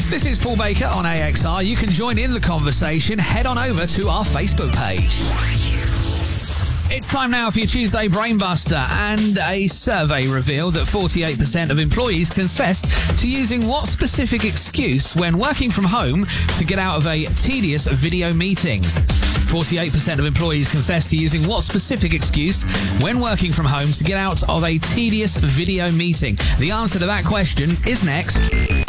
This is Paul Baker on AXR. You can join in the conversation. Head on over to our Facebook page. It's time now for your Tuesday Brainbuster, and a survey revealed that 48% of employees confessed to using what specific excuse when working from home to get out of a tedious video meeting. 48% of employees confessed to using what specific excuse when working from home to get out of a tedious video meeting. The answer to that question is next.